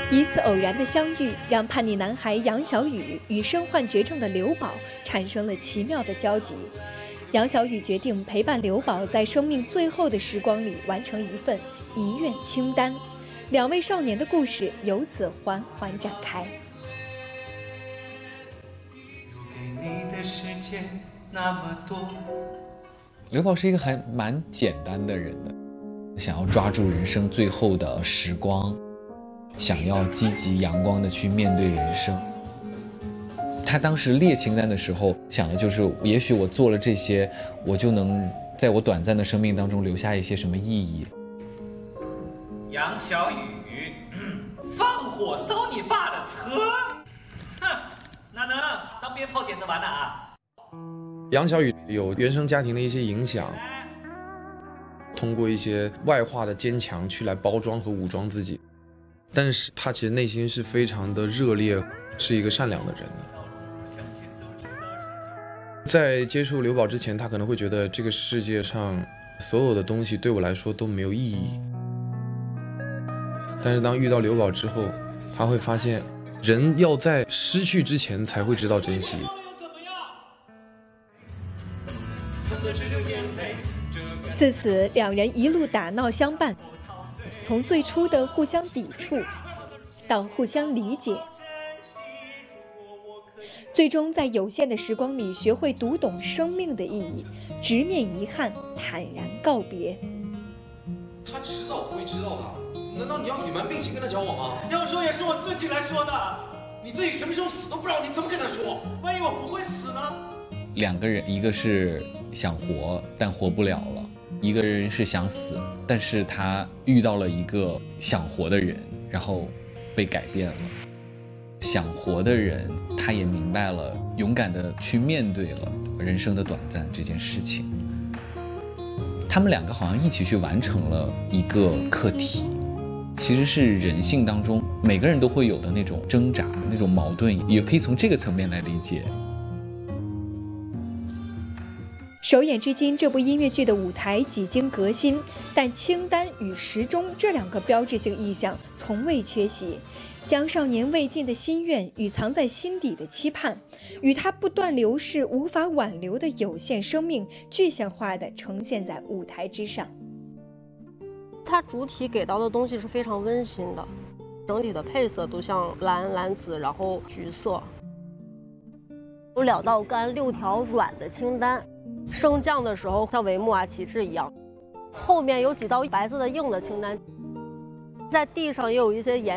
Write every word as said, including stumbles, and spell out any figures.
一次偶然的相遇，让叛逆男孩杨小雨与身患绝症的刘宝产生了奇妙的交集。杨小雨决定陪伴刘宝在生命最后的时光里完成一份遗愿清单，两位少年的故事由此缓缓展开。 刘宝是一个还蛮简单的人的，想要抓住人生最后的时光，想要积极阳光的去面对人生。他当时列清单的时候想的就是，也许我做了这些，我就能在我短暂的生命当中留下一些什么意义。 杨小雨，放火烧你爸的车，哼，哪能当鞭炮点着玩的啊？ 杨小雨有原生家庭的一些影响，通过一些外化的坚强去来包装和武装自己，但是他其实内心是非常的热烈，是一个善良的人的。在接触刘宝之前，他可能会觉得这个世界上所有的东西对我来说都没有意义，但是当遇到刘宝之后，他会发现人要在失去之前才会知道珍惜。 自此两人一路打闹相伴，从最初的互相抵触到互相理解，最终在有限的时光里学会读懂生命的意义，直面遗憾，坦然告别。 他迟早会知道的，难道你要隐瞒病情跟他交往吗？ 要说也是我自己来说的， 你自己什么时候死都不知道，你怎么跟他说？ 万一我不会死呢？ 两个人，一个是想活但活不了了，一个人是想死，但是他遇到了一个想活的人，然后被改变了。想活的人，他也明白了，勇敢的去面对了人生的短暂这件事情。他们两个好像一起去完成了一个课题，其实是人性当中每个人都会有的那种挣扎，那种矛盾，也可以从这个层面来理解。 首演至今，这部音乐剧的舞台几经革新，但清单与时钟这两个标志性意象从未缺席，将少年未尽的心愿与藏在心底的期盼，与他不断流逝无法挽留的有限生命具象化地呈现在舞台之上。 它主体给到的东西是非常温馨的，整体的配色都像蓝、蓝紫，然后橘色，有两道干、六条软的清单。升降的时候像帷幕啊、旗帜一样，后面有几道白色的硬的清单，在地上也有一些颜